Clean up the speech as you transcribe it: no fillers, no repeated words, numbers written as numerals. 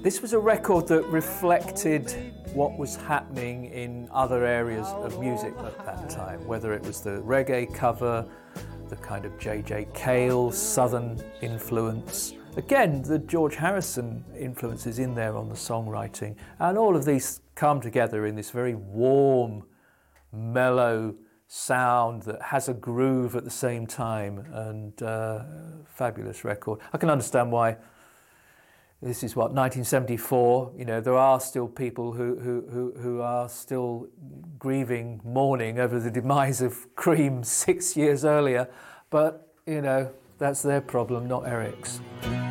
This was a record that reflected what was happening in other areas of music at that time, whether it was the reggae cover, the kind of J.J. Cale southern influence. Again, the George Harrison influence is in there on the songwriting, and all of these come together in this very warm, mellow sound that has a groove at the same time, and fabulous record. I can understand why. This is what, 1974, you know, there are still people who are still grieving, mourning over the demise of Cream 6 years earlier, but, you know, that's their problem, not Eric's.